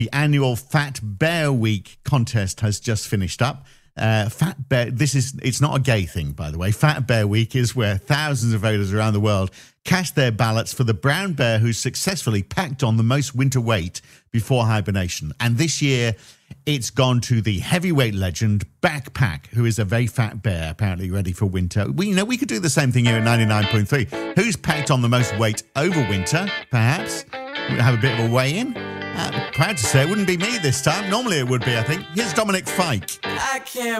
The annual Fat Bear Week contest has just finished up. Fat Bear, it's not a gay thing, by the way. Fat Bear Week is where thousands of voters around the world cast their ballots for the brown bear who successfully packed on the most winter weight before hibernation. And this year, it's gone to the heavyweight legend Backpack, who is a very fat bear, apparently ready for winter. We could do the same thing here at 99.3. Who's packed on the most weight over winter, perhaps? We'll have a bit of a weigh-in. Proud to say it wouldn't be me this time. Normally it would be, I think. Here's Dominic Fike. I can't